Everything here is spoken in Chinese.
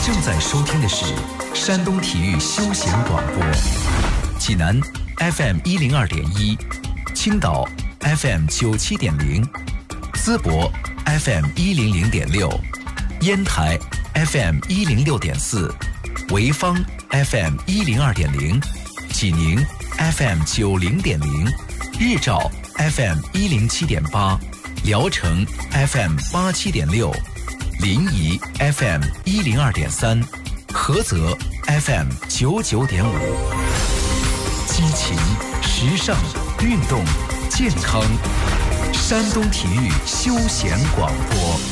正在收听的是山东体育休闲广播，济南 FM 102.1，青岛 FM 97.0，淄博 FM 100.6，烟台 FM 106.4，潍坊 FM 102.0，济宁 FM 90.0，日照 FM 107.8，聊城 FM 87.6，临沂 FM 102.3，菏泽 FM 99.5。激情、时尚、运动、健康，山东体育休闲广播。